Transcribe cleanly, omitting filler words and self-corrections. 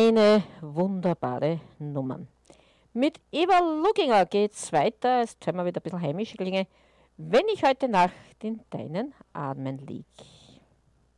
eine wunderbare Nummer. Mit Eva Luginger geht's weiter. Jetzt hören wir wieder ein bisschen heimische Klinge. Wenn ich heute Nacht in deinen Armen lieg.